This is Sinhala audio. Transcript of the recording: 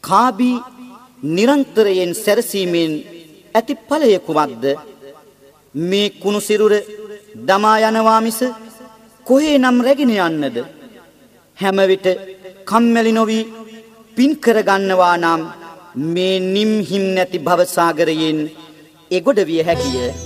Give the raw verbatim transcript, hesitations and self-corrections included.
කාබී නිරන්තරයෙන් සැරසීමෙන් ඇති ඵලය කුමක්ද? මේ කුණු සිරුර දමා යනවා මිස කොහේ නම් රැගෙන යන්නද? හැම විට කම්මැලි නොවි පින් කර ගන්නවා නම් මේ නිම්හිම් නැති භව සාගරයෙන් එගොඩ විය හැකිය.